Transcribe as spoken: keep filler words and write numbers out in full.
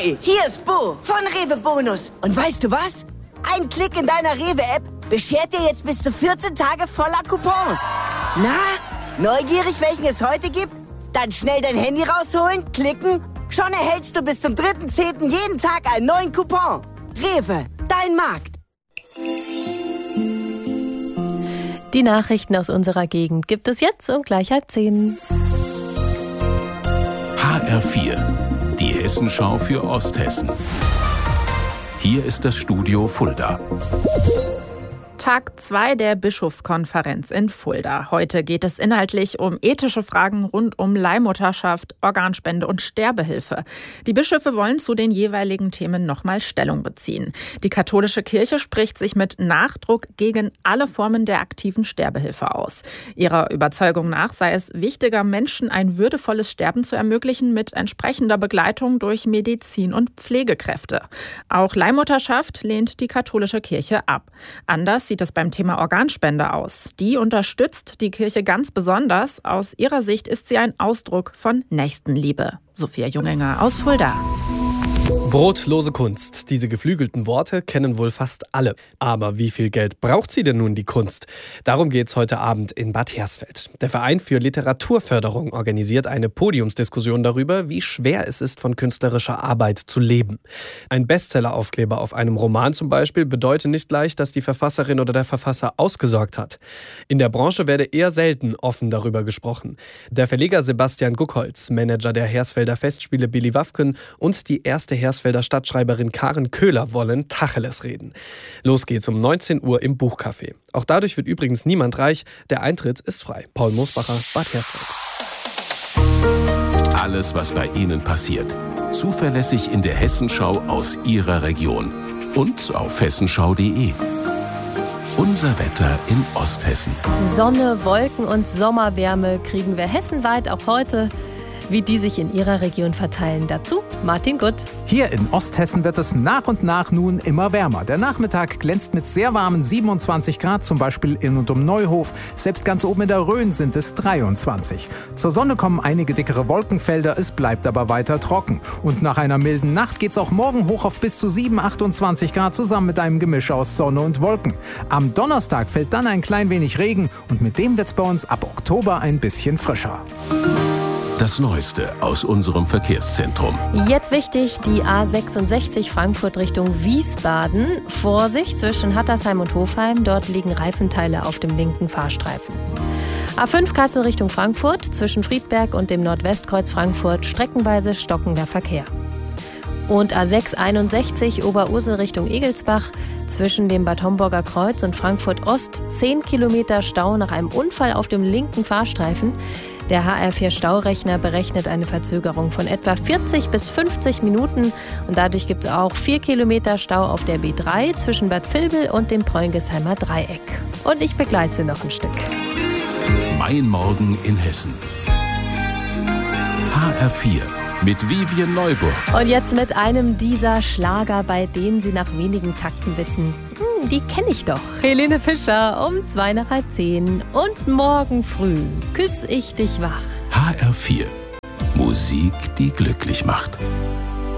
Ahoi, hier ist Bo von Rewe Bonus. Und weißt du was? Ein Klick in deiner Rewe-App beschert dir jetzt bis zu vierzehn Tage voller Coupons. Na, neugierig, welchen es heute gibt? Dann schnell dein Handy rausholen, klicken. Schon erhältst du bis zum dritten zehnten jeden Tag einen neuen Coupon. Rewe, dein Markt. Die Nachrichten aus unserer Gegend gibt es jetzt um gleich halb zehn. H R vier, die Hessenschau für Osthessen. Hier ist das Studio Fulda. Tag zwei der Bischofskonferenz in Fulda. Heute geht es inhaltlich um ethische Fragen rund um Leihmutterschaft, Organspende und Sterbehilfe. Die Bischöfe wollen zu den jeweiligen Themen nochmal Stellung beziehen. Die katholische Kirche spricht sich mit Nachdruck gegen alle Formen der aktiven Sterbehilfe aus. Ihrer Überzeugung nach sei es wichtiger, Menschen ein würdevolles Sterben zu ermöglichen mit entsprechender Begleitung durch Medizin und Pflegekräfte. Auch Leihmutterschaft lehnt die katholische Kirche ab. Anders sieht es beim Thema Organspende aus. Die unterstützt die Kirche ganz besonders. Aus ihrer Sicht ist sie ein Ausdruck von Nächstenliebe. Sophia Junginger aus Fulda. Brotlose Kunst. Diese geflügelten Worte kennen wohl fast alle. Aber wie viel Geld braucht sie denn nun, die Kunst? Darum geht's heute Abend in Bad Hersfeld. Der Verein für Literaturförderung organisiert eine Podiumsdiskussion darüber, wie schwer es ist, von künstlerischer Arbeit zu leben. Ein Bestseller-Aufkleber auf einem Roman zum Beispiel bedeutet nicht gleich, dass die Verfasserin oder der Verfasser ausgesorgt hat. In der Branche werde eher selten offen darüber gesprochen. Der Verleger Sebastian Guckholz, Manager der Hersfelder Festspiele Billy Wafken und die erste Hersfelder Stadtschreiberin Karen Köhler wollen Tacheles reden. Los geht's um neunzehn Uhr im Buchcafé. Auch dadurch wird übrigens niemand reich. Der Eintritt ist frei. Paul Moosbacher, Bad Hersfeld. Alles, was bei Ihnen passiert. Zuverlässig in der Hessenschau aus Ihrer Region. Und auf hessenschau punkt de. Unser Wetter in Osthessen. Sonne, Wolken und Sommerwärme kriegen wir hessenweit auch heute. Wie die sich in ihrer Region verteilen. Dazu Martin Gutt. Hier in Osthessen wird es nach und nach nun immer wärmer. Der Nachmittag glänzt mit sehr warmen siebenundzwanzig Grad, zum Beispiel in und um Neuhof. Selbst ganz oben in der Rhön sind es dreiundzwanzig. Zur Sonne kommen einige dickere Wolkenfelder, es bleibt aber weiter trocken. Und nach einer milden Nacht geht es auch morgen hoch auf bis zu sieben, achtundzwanzig Grad, zusammen mit einem Gemisch aus Sonne und Wolken. Am Donnerstag fällt dann ein klein wenig Regen und mit dem wird es bei uns ab Oktober ein bisschen frischer. Das Neueste aus unserem Verkehrszentrum. Jetzt wichtig, die A sechsundsechzig Frankfurt Richtung Wiesbaden. Vorsicht zwischen Hattersheim und Hofheim, dort liegen Reifenteile auf dem linken Fahrstreifen. A fünf Kassel Richtung Frankfurt, zwischen Friedberg und dem Nordwestkreuz Frankfurt streckenweise stockender Verkehr. Und A sechs einundsechzig Oberursel Richtung Egelsbach, zwischen dem Bad Homburger Kreuz und Frankfurt Ost zehn Kilometer Stau nach einem Unfall auf dem linken Fahrstreifen. Der H R vier Staurechner berechnet eine Verzögerung von etwa vierzig bis fünfzig Minuten und dadurch gibt es auch vier Kilometer Stau auf der B drei zwischen Bad Vilbel und dem Preungesheimer Dreieck. Und ich begleite sie noch ein Stück. Mein Morgen in Hessen. H R vier mit Vivian Neuburg. Und jetzt mit einem dieser Schlager, bei denen Sie nach wenigen Takten wissen, hm, die kenne ich doch. Helene Fischer um zwei nach halb zehn. Und morgen früh küss ich dich wach. H R vier. Musik, die glücklich macht.